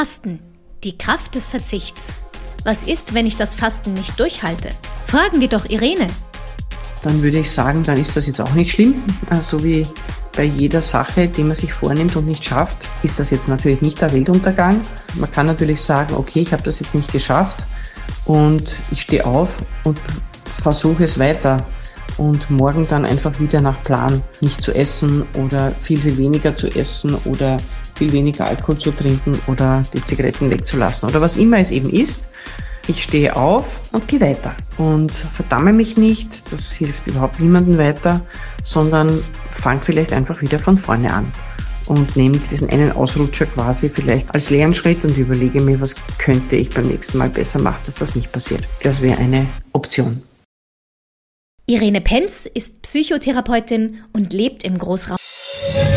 Fasten. Die Kraft des Verzichts. Was ist, wenn ich das Fasten nicht durchhalte? Fragen wir doch Irene. Dann würde ich sagen, dann ist das jetzt auch nicht schlimm. So wie bei jeder Sache, die man sich vornimmt und nicht schafft, ist das jetzt natürlich nicht der Weltuntergang. Man kann natürlich sagen, okay, ich habe das jetzt nicht geschafft und ich stehe auf und versuche es weiter. Und morgen dann einfach wieder nach Plan nicht zu essen oder viel, viel weniger zu essen oder viel weniger Alkohol zu trinken oder die Zigaretten wegzulassen oder was immer es eben ist. Ich stehe auf und gehe weiter und verdamme mich nicht, das hilft überhaupt niemandem weiter, sondern fange vielleicht einfach wieder von vorne an und nehme diesen einen Ausrutscher quasi vielleicht als Lernschritt und überlege mir, was könnte ich beim nächsten Mal besser machen, dass das nicht passiert. Das wäre eine Option. Irene Penz ist Psychotherapeutin und lebt im Großraum